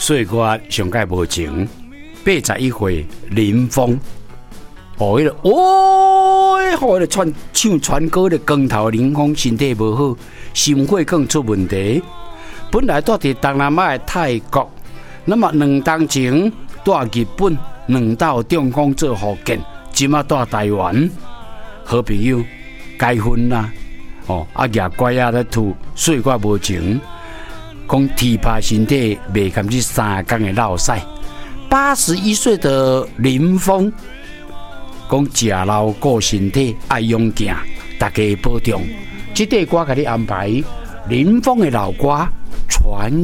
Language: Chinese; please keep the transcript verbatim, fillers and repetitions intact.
岁月上届无情，八十一岁林峰，哦，迄、那个哦，迄个传唱传歌的光头林峰身体无好，心血管出问题。本来住伫东南亚的泰国，那么两当前住日本，两道中风做福建，即马住台湾。好朋友结婚啦，哦，啊牙乖啊咧吐，岁月无情。讲体魄身体未堪去三工的落屎，八十一岁的林峰，讲食老顾身体，爱勇健，大家保重。这块歌给你安排，林峰的老歌传。